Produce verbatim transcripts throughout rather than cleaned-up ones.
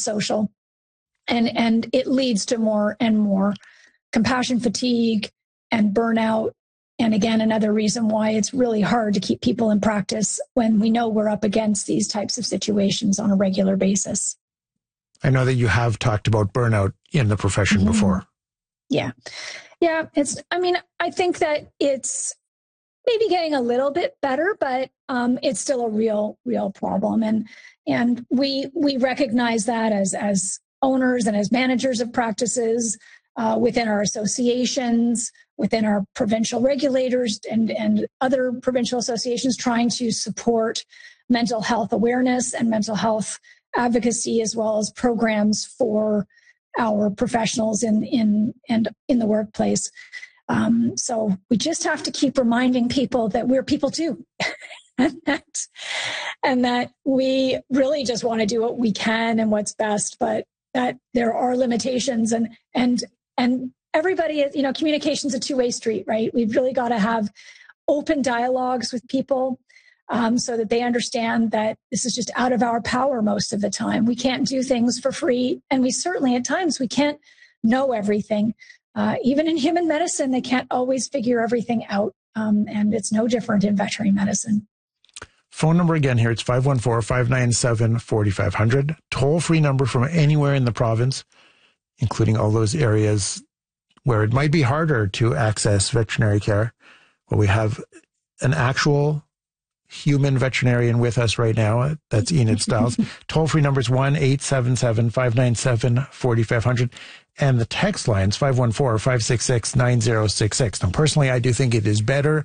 social. And, and it leads to more and more compassion fatigue and burnout. And again, another reason why it's really hard to keep people in practice when we know we're up against these types of situations on a regular basis. I know that you have talked about burnout in the profession mm-hmm. before. Yeah. Yeah. It's, I mean, I think that it's maybe getting a little bit better, but um, it's still a real, real problem. And, and we, we recognize that as, as owners and as managers of practices uh, within our associations, within our provincial regulators and, and other provincial associations trying to support mental health awareness and mental health advocacy, as well as programs for our professionals in, in, and in the workplace. Um, so we just have to keep reminding people that we're people too. and, that, and that we really just want to do what we can and what's best, but that there are limitations and, and, and everybody, you know, communication's a two-way street, right? We've really got to have open dialogues with people um, so that they understand that this is just out of our power most of the time. We can't do things for free. And we certainly, at times, we can't know everything. Uh, even in human medicine, they can't always figure everything out. Um, and it's no different in veterinary medicine. Phone number again here, it's five one four, five nine seven, four five zero zero. Toll-free number from anywhere in the province, including all those areas where it might be harder to access veterinary care. Well, we have an actual human veterinarian with us right now. That's Enid Stiles. Toll-free number is one eight seven seven, five nine seven, four five zero zero. And the text line is five one four, five six six, nine zero six six. Now, personally, I do think it is better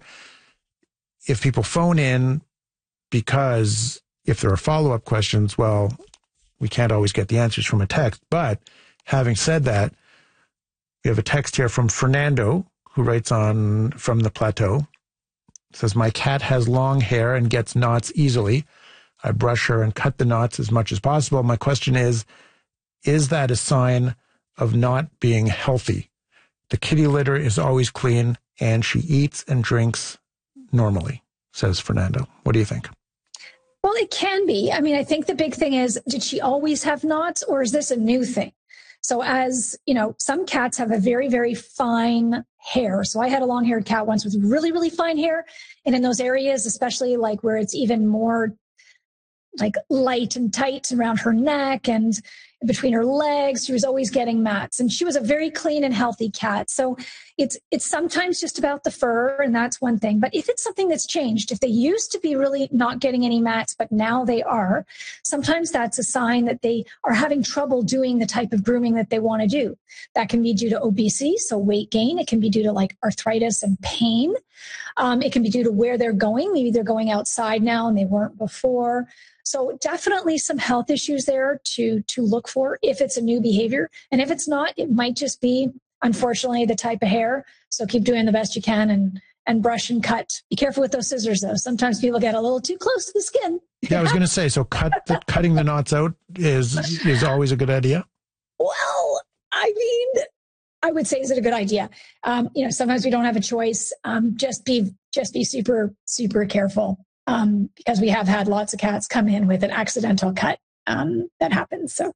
if people phone in, because if there are follow-up questions, well, we can't always get the answers from a text. But having said that, we have a text here from Fernando, who writes on from the Plateau. It says, my cat has long hair and gets knots easily. I brush her and cut the knots as much as possible. My question is, is that a sign of not being healthy? The kitty litter is always clean and she eats and drinks normally, says Fernando. What do you think? Well, it can be. I mean, I think the big thing is, did she always have knots, or is this a new thing? So as, you know, some cats have a very, very fine hair. So I had a long-haired cat once with really, really fine hair. And in those areas, especially like where it's even more like light and tight around her neck and between her legs, she was always getting mats. And she was a very clean and healthy cat. So it's it's sometimes just about the fur, and that's one thing. But if it's something that's changed, if they used to be really not getting any mats, but now they are, sometimes that's a sign that they are having trouble doing the type of grooming that they want to do. That can be due to obesity, so weight gain. It can be due to like arthritis and pain. Um, it can be due to where they're going. Maybe they're going outside now and they weren't before. So definitely some health issues there to, to look for if it's a new behavior. And if it's not, it might just be, unfortunately, the type of hair. So keep doing the best you can and, and brush and cut. Be careful with those scissors, though. Sometimes people get a little too close to the skin. Yeah, I was going to say, so cut the, cutting the knots out is is always a good idea? Well, I mean, I would say, is it a good idea? Um, you know, sometimes we don't have a choice. Um, just be just be super, super careful. Um, because we have had lots of cats come in with an accidental cut um, that happens. So,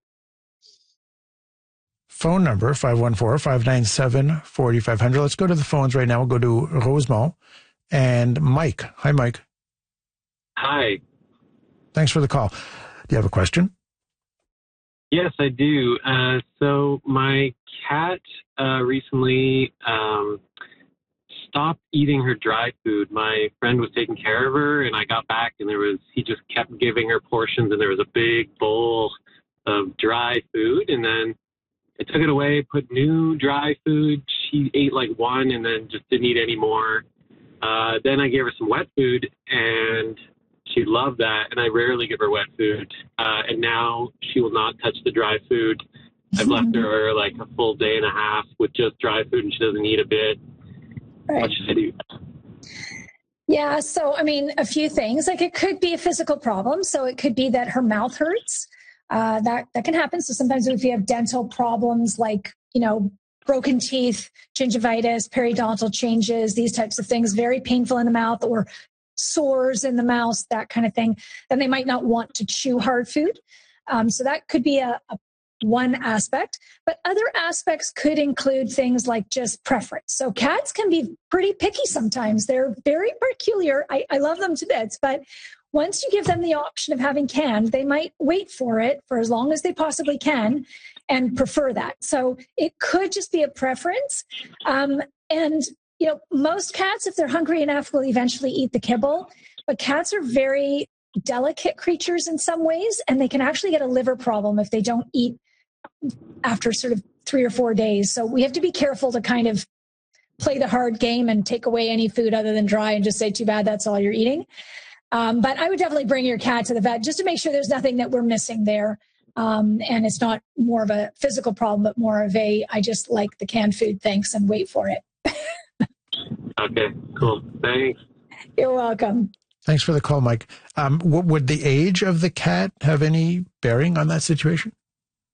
phone number five one four, five nine seven, four five zero zero. Let's go to the phones right now. We'll go to Rosemont and Mike. Hi, Mike. Hi. Thanks for the call. Do you have a question? Yes, I do. Uh, so my cat uh, recently um, stopped eating her dry food. My friend was taking care of her, and I got back, and there was he just kept giving her portions, and there was a big bowl of dry food, and then I took it away, put new dry food. She ate like one, and then just didn't eat any more. Uh, then I gave her some wet food, and she loved that, and I rarely give her wet food. Uh, and now she will not touch the dry food. I've left her like a full day and a half with just dry food, and she doesn't eat a bit. Right. What should I do? Yeah, so I mean, a few things. Like it could be a physical problem. So it could be that her mouth hurts. Uh, that that can happen. So sometimes if you have dental problems, like you know, broken teeth, gingivitis, periodontal changes, these types of things, very painful in the mouth, or sores in the mouth, that kind of thing, then they might not want to chew hard food. Um, so that could be a, a one aspect, but other aspects could include things like just preference. So cats can be pretty picky sometimes. They're very peculiar. I, I love them to bits, but once you give them the option of having canned, they might wait for it for as long as they possibly can and prefer that. So it could just be a preference. Um, and, you know, most cats, if they're hungry enough, will eventually eat the kibble. But cats are very delicate creatures in some ways, and they can actually get a liver problem if they don't eat after sort of three or four days. So we have to be careful to kind of play the hard game and take away any food other than dry and just say, too bad, that's all you're eating. Um, but I would definitely bring your cat to the vet just to make sure there's nothing that we're missing there. Um, and it's not more of a physical problem, but more of a, I just like the canned food, thanks, and wait for it. Okay, cool. Thanks. You're welcome. Thanks for the call, Mike. Um, what, would the age of the cat have any bearing on that situation?